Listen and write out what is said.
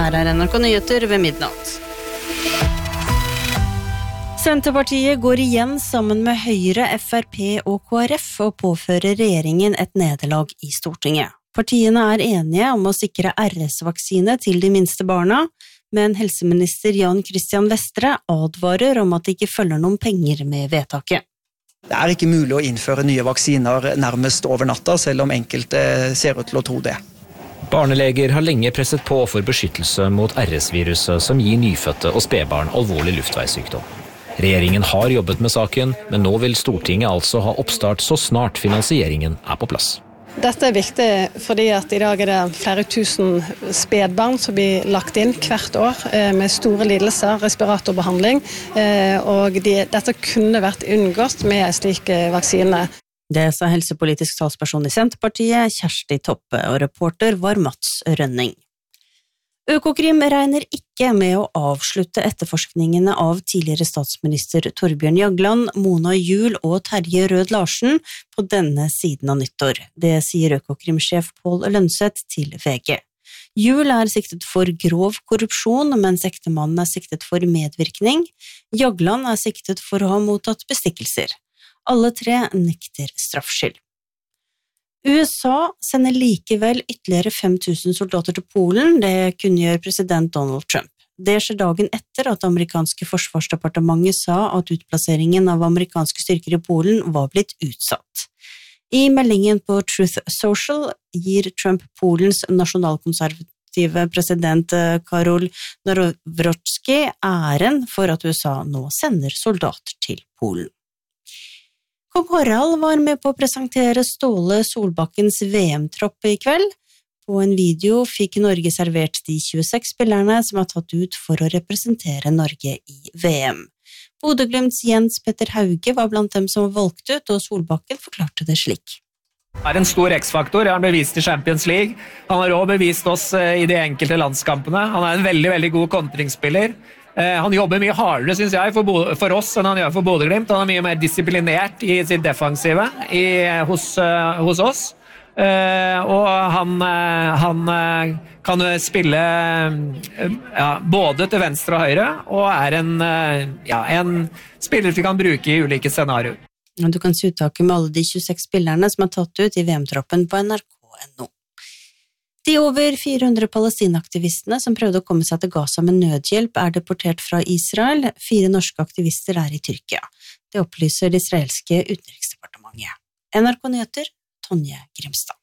Her NRK Nyheter ved midnatt. Senterpartiet går igjen sammen med Høyre, FrP og KrF og påfører regjeringen et nederlag i Stortinget. Partiene er enige om å sikre RS-vaksine til de minste barna, men helseminister Jan Christian Vestre advarer om at det ikke følger noen penger med vedtaket. Det er ikke mulig å innføre nye vaksiner nærmest over natta, selv om enkelte ser ut til å tro det. Barneleger har lenge presset på for beskyttelse mot RS-viruset som gir nyfødte og spedbarn alvorlig luftveissykdom. Regjeringen har jobbet med saken, men nå vil Stortinget altså ha oppstart så snart finansieringen er på plass. Dette er viktig fordi at i dag er det flere tusen spedbarn som blir lagt inn hvert år med store lidelser, respiratorbehandling, og dette kunne vært unngått med en slik vaksine. Det sa helsepolitisk talsperson i Senterpartiet, Kjersti Toppe, og reporter var Mats Rønning. Økokrim regner ikke med å avslutte etterforskningene av tidligere statsminister Torbjørn Jagland, Mona Juul og Terje Rød Larsen på denne siden av nyttår. Det sier Økokrim-sjef Pål Lønseth til VG. Juul er siktet for grov korrupsjon, mens ektemannen er siktet for medvirkning. Jagland er siktet for å ha mottatt bestikkelser. Alle tre nekter straffskyld. USA sender likevel ytterligere 5000 soldater til Polen, det kunngjør president Donald Trump. Det skjer dagen etter at det amerikanske forsvarsdepartementet sa at utplasseringen av amerikanske styrker i Polen var blitt utsatt. I meldingen på Truth Social gir Trump Polens nasjonalkonservative president Karol Nawrocki æren for at USA nå sender soldater til Polen. Kong Harald var med på å presentere Ståle Solbakkens VM-tropp i kveld. På en video fikk Norge servert de 26 spillerne som er tatt ut for å representere Norge i VM. Bodø/Glimts Jens Petter Hauge var blant dem som var valgt ut, og Solbakken forklarte det slik. Han er en stor X-faktor, han har bevist i Champions League. Han har også bevist oss i de enkelte landskampene. Han er en veldig, veldig god kontringsspiller. Han jobber mye hardere, synes jeg, for oss enn han gjør for Bodø/Glimt. Han er mye mer disiplinert i sitt defensive hos oss. Og han kan spille både til venstre og høyre, og er en spiller vi kan bruke i ulike scenarioer. Du kan se uttaket med alle de 26 spillerne som er tatt ut i VM-troppen på NRK.no. De over 400 palestinaktivistene som prøvde å komme seg til Gaza med nødhjelp er deportert fra Israel. 4 norske aktivister er i Tyrkia. Det opplyser det israelske utenriksdepartementet. NRK Nyheter, Tonje Grimstad.